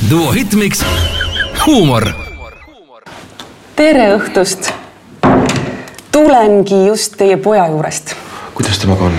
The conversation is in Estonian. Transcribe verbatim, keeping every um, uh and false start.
Duo Hitmix huumor. Tere õhtust. Tulengi just teie poja juurest. Kuidas temaga on?